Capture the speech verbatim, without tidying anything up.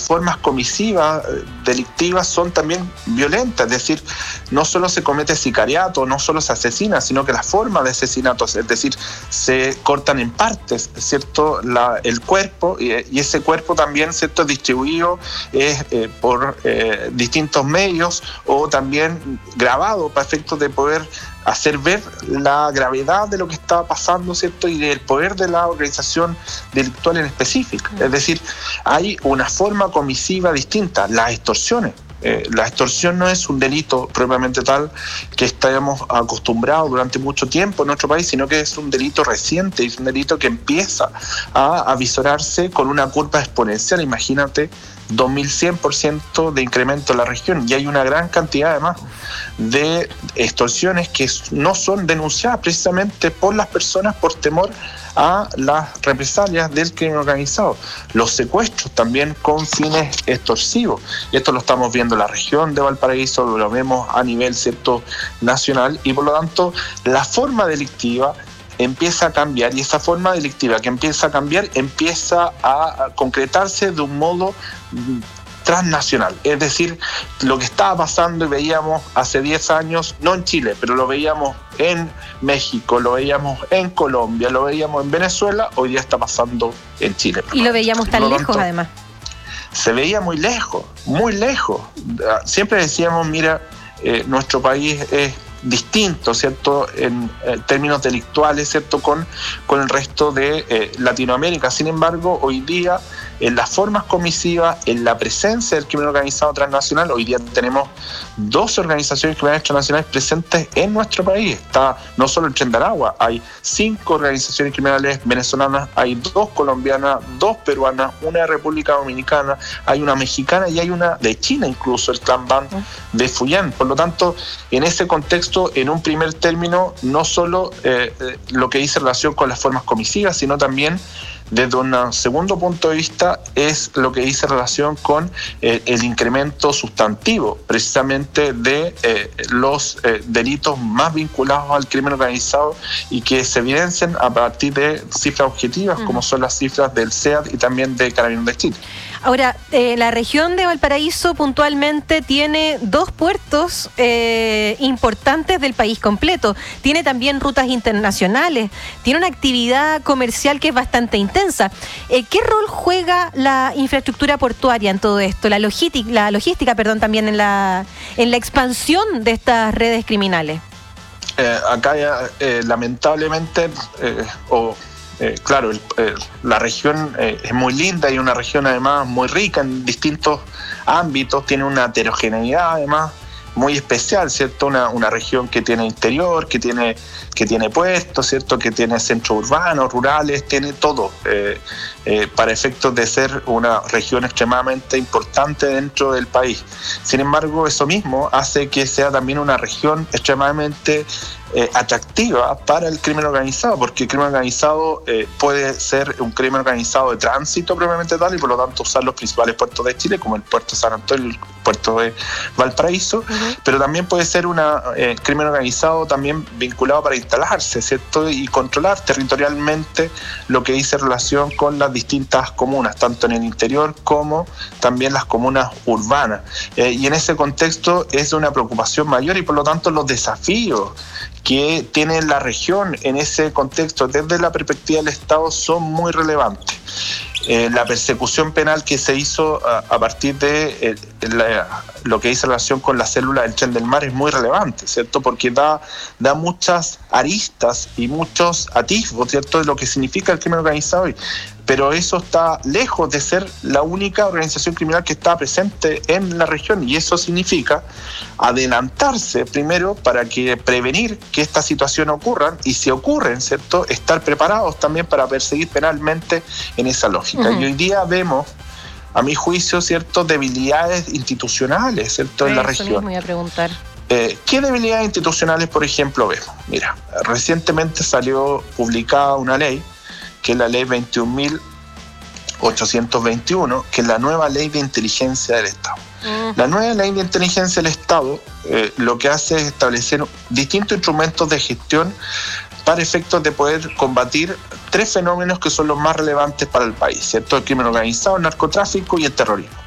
formas comisivas, delictivas, son también violentas, es decir, no solo se comete sicariato, no solo se asesina, sino que la forma de asesinato, es decir, se cortan en partes, ¿cierto?, la, el cuerpo, y, y ese cuerpo también, ¿cierto?, distribuido es, eh, por eh, distintos medios o también grabado para efectos de poder hacer ver la gravedad de lo que estaba pasando, ¿cierto?, y del poder de la organización delictual en específico. Es decir, hay una forma comisiva distinta, las extorsiones. Eh, la extorsión no es un delito propiamente tal que estamos acostumbrados durante mucho tiempo en nuestro país, sino que es un delito reciente, es un delito que empieza a avisorarse con una curva exponencial. Imagínate, dos mil cien por ciento de incremento en la región, y hay una gran cantidad además de extorsiones que no son denunciadas precisamente por las personas por temor a las represalias del crimen organizado. Los secuestros también con fines extorsivos. Esto lo estamos viendo en la región de Valparaíso, lo vemos a nivel, ¿cierto?, nacional, y por lo tanto la forma delictiva empieza a cambiar, y esa forma delictiva que empieza a cambiar empieza a concretarse de un modo transnacional. Es decir, lo que estaba pasando y veíamos hace diez años, no en Chile, pero lo veíamos en México, lo veíamos en Colombia, lo veíamos en Venezuela, hoy día está pasando en Chile. Y lo veíamos tan lejos, además. Se veía muy lejos, muy lejos. Siempre decíamos, mira, eh, nuestro país es distinto, ¿cierto?, en eh, términos delictuales, ¿cierto?, con, con el resto de eh, Latinoamérica. Sin embargo, hoy día, en las formas comisivas, en la presencia del crimen organizado transnacional, hoy día tenemos dos organizaciones criminales transnacionales presentes en nuestro país. Está no solo el Tren de Aragua, hay cinco organizaciones criminales venezolanas, hay dos colombianas, dos peruanas, una de República Dominicana, hay una mexicana y hay una de China, incluso el Clan Ban de Fujian. Por lo tanto, en ese contexto, en un primer término, no solo eh, lo que dice relación con las formas comisivas, sino también desde un segundo punto de vista es lo que dice relación con eh, el incremento sustantivo precisamente de eh, los eh, delitos más vinculados al crimen organizado y que se evidencian a partir de cifras objetivas, uh-huh, como son las cifras del C E A D y también de Carabineros de Chile. Ahora, eh, la región de Valparaíso puntualmente tiene dos puertos eh, importantes del país completo. Tiene también rutas internacionales. Tiene una actividad comercial que es bastante intensa. Eh, ¿Qué rol juega la infraestructura portuaria en todo esto? La logística, la logística, perdón, también en la en la expansión de estas redes criminales. Eh, acá ya, eh, lamentablemente, eh, o Eh, claro, el, eh, la región eh, es muy linda y una región además muy rica en distintos ámbitos, tiene una heterogeneidad además muy especial, ¿cierto? Una, una región que tiene interior, que tiene, que tiene puertos, ¿cierto?, que tiene centros urbanos, rurales, tiene todo, eh, eh, para efectos de ser una región extremadamente importante dentro del país. Sin embargo, eso mismo hace que sea también una región extremadamente Eh, atractiva para el crimen organizado, porque el crimen organizado eh, puede ser un crimen organizado de tránsito propiamente tal y por lo tanto usar los principales puertos de Chile, como el puerto de San Antonio, el puerto de Valparaíso, uh-huh, pero también puede ser un eh, crimen organizado también vinculado para instalarse, ¿cierto?, y controlar territorialmente lo que dice relación con las distintas comunas, tanto en el interior como también las comunas urbanas. Eh, y en ese contexto es de una preocupación mayor y por lo tanto los desafíos que tiene la región en ese contexto desde la perspectiva del Estado son muy relevantes. Eh, la persecución penal que se hizo a, a partir de eh, la, lo que dice relación con la célula del Tren del Mar es muy relevante, ¿cierto?, porque da, da muchas aristas y muchos atisbos, ¿cierto?, de lo que significa el crimen organizado, y, pero eso está lejos de ser la única organización criminal que está presente en la región, y eso significa adelantarse primero para que prevenir que esta situación ocurra, y si ocurren, ¿cierto?, estar preparados también para perseguir penalmente en esa lógica. Uh-huh. Y hoy día vemos, a mi juicio, ¿cierto?, debilidades institucionales, ¿cierto?, en la región. Eso mismo iba a preguntar. Eh, ¿Qué debilidades institucionales, por ejemplo, vemos? Mira, recientemente salió publicada una ley, que es la ley veintiún mil ochocientos veintiuno, que es la nueva ley de inteligencia del Estado. Uh-huh. La nueva ley de inteligencia del Estado eh, lo que hace es establecer distintos instrumentos de gestión para efectos de poder combatir tres fenómenos que son los más relevantes para el país, ¿cierto?, el crimen organizado, el narcotráfico y el terrorismo.